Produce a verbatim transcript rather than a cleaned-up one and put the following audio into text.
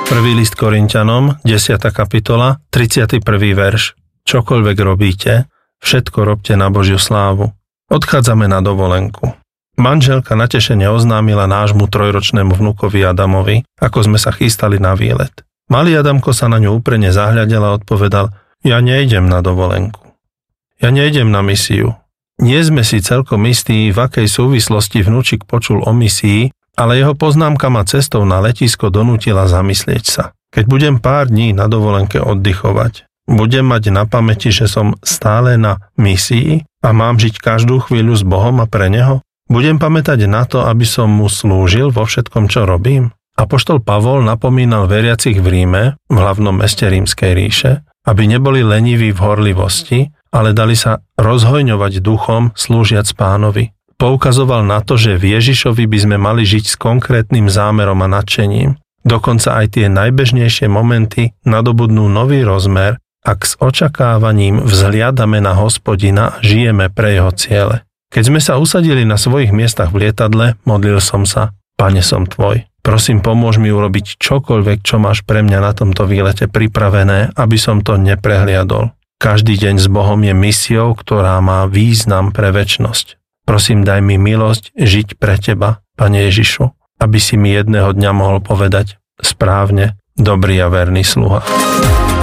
Prvý list Korinťanom, desiata kapitola, tridsiaty prvý verš. Čokoľvek robíte, všetko robte na Božiu slávu. Odchádzame na dovolenku. Manželka natešene oznámila nášmu trojročnému vnukovi Adamovi, ako sme sa chystali na výlet. Malý Adamko sa na ňu úprene zahľadel a odpovedal: ja nejdem na dovolenku. Ja nejdem na misiu. Nie sme si celkom istí, v akej súvislosti vnúčik počul o misii, ale jeho poznámka ma cestou na letisko donútila zamyslieť sa. Keď budem pár dní na dovolenke oddychovať, budem mať na pamäti, že som stále na misii a mám žiť každú chvíľu s Bohom a pre Neho? Budem pamätať na to, aby som mu slúžil vo všetkom, čo robím? Apoštol Pavol napomínal veriacich v Ríme, v hlavnom meste Rímskej ríše, aby neboli leniví v horlivosti, ale dali sa rozhojňovať duchom, slúžiac Pánovi. Poukazoval na to, že v Ježišovi by sme mali žiť s konkrétnym zámerom a nadšením. Dokonca aj tie najbežnejšie momenty nadobudnú nový rozmer, ak s očakávaním vzhliadame na Hospodina a žijeme pre jeho ciele. Keď sme sa usadili na svojich miestach v lietadle, modlil som sa: Pane, som tvoj. Prosím, pomôž mi urobiť čokoľvek, čo máš pre mňa na tomto výlete pripravené, aby som to neprehliadol. Každý deň s Bohom je misiou, ktorá má význam pre večnosť. Prosím, daj mi milosť žiť pre teba, Pane Ježišu, aby si mi jedného dňa mohol povedať: správne, dobrý a verný sluha.